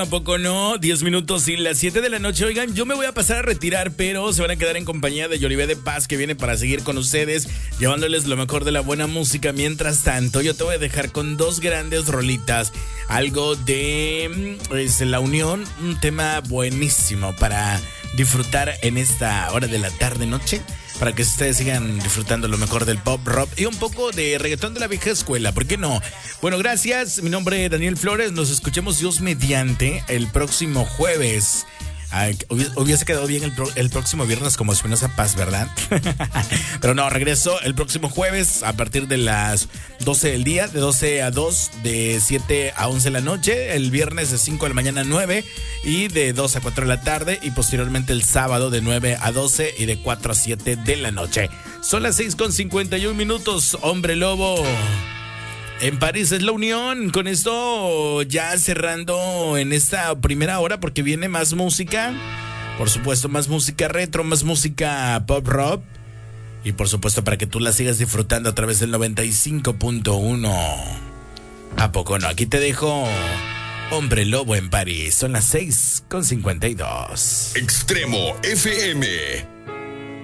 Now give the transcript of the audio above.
¿A poco no? 10 minutos y las 7 de la noche. Oigan, yo me voy a pasar a retirar, pero se van a quedar en compañía de Yolivé de Paz, que viene para seguir con ustedes, llevándoles lo mejor de la buena música. Mientras tanto, yo te voy a dejar con dos grandes rolitas. Algo de La Unión, un tema buenísimo para disfrutar en esta hora de la tarde-noche, para que ustedes sigan disfrutando lo mejor del pop, rock y un poco de reggaetón de la vieja escuela, ¿por qué no? Bueno, gracias, mi nombre es Daniel Flores, nos escuchemos Dios mediante el próximo jueves. Hubiese quedado bien el próximo viernes como Espinosa Paz, ¿verdad? Pero no, regreso el próximo jueves a partir de las 12 del día, de 12 a 2, de 7 a 11 de la noche, el viernes de 5 de la mañana a 9 y de 2 a 4 de la tarde, y posteriormente el sábado de 9 a 12 y de 4 a 7 de la noche. Son las 6:51, hombre lobo. En París es La Unión. Con esto ya cerrando en esta primera hora, porque viene más música. Por supuesto, más música retro, más música pop rock. Y por supuesto, para que tú la sigas disfrutando a través del 95.1. ¿A poco no? Aquí te dejo Hombre Lobo en París. Son las 6:52. Extremo FM.